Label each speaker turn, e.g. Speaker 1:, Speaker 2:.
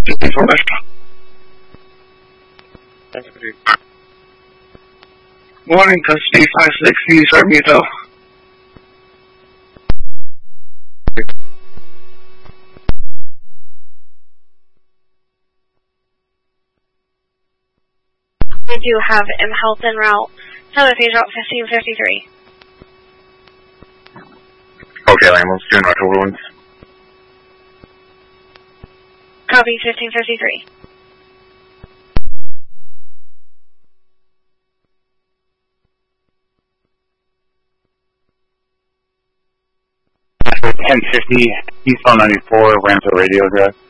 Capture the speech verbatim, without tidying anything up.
Speaker 1: Information. Morning, custody five six, can you start me though?
Speaker 2: I do have M Health en route. Southern Page Route fifteen fifty-three.
Speaker 3: Okay, ambulance two North Overland.
Speaker 2: Copy fifteen fifty-three.
Speaker 3: ten fifty, East one ninety-four, ran to radio address.